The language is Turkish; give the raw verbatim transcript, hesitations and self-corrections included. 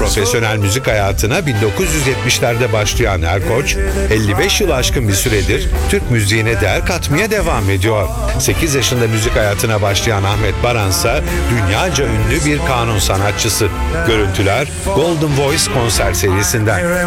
Profesyonel müzik hayatına bin dokuz yüz yetmişlerde başlayan Erkoç, elli beş yıl aşkın bir süredir Türk müziğine değer katmaya devam ediyor. sekiz yaşında müzik hayatına başlayan Ahmet Baransa dünyaca ünlü bir kanun sanatçısı. Görüntüler Golden Voice konser serisinden.